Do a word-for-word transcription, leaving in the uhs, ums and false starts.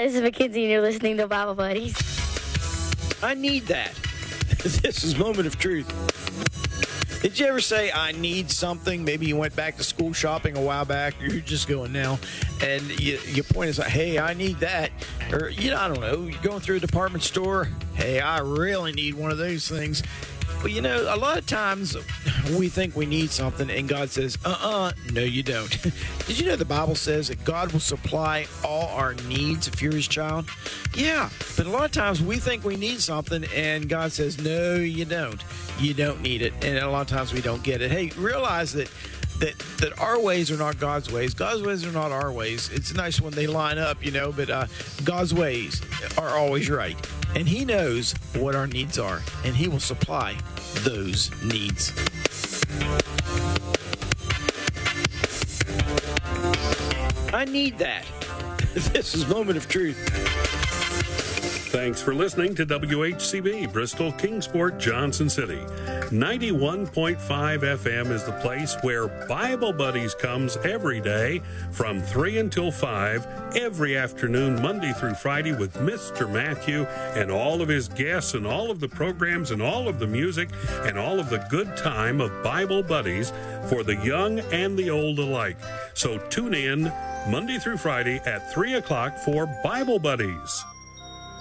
this is Mackenzie, and you're listening to Bible Buddies. I need that. This is Moment of Truth. Did you ever say, I need something? Maybe you went back to school shopping a while back, or you're just going now, and you, your point is like, hey, I need that. Or, you know, I don't know, you're going through a department store, hey, I really need one of those things. Well, you know, a lot of times we think we need something, and God says, uh-uh, no, you don't. Did you know the Bible says that God will supply all our needs if you're his child? Yeah, but a lot of times we think we need something, and God says, no, you don't. You don't need it, and a lot of times we don't get it. Hey, realize that that that our ways are not God's ways. God's ways are not our ways. It's nice when they line up, you know, but uh, God's ways are always right. And he knows what our needs are, and he will supply those needs. I need that. This is Moment of Truth. Thanks for listening to W H C B, Bristol, Kingsport, Johnson City. ninety-one point five F M is the place where Bible Buddies comes every day from three until five, every afternoon, Monday through Friday, with Mister Matthew and all of his guests and all of the programs and all of the music and all of the good time of Bible Buddies for the young and the old alike. So tune in Monday through Friday at three o'clock for Bible Buddies.